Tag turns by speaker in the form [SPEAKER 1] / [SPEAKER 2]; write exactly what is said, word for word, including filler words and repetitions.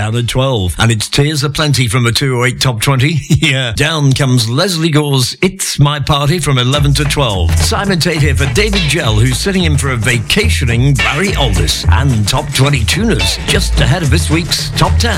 [SPEAKER 1] down at twelve. And it's Tears Aplenty from a two oh eight Top twenty. Yeah. Down comes Leslie Gore's It's My Party from eleven to twelve. Simon Tate here for David Gell, who's sitting in for a vacationing Barry Aldis. And Top twenty tuners just ahead of this week's Top ten.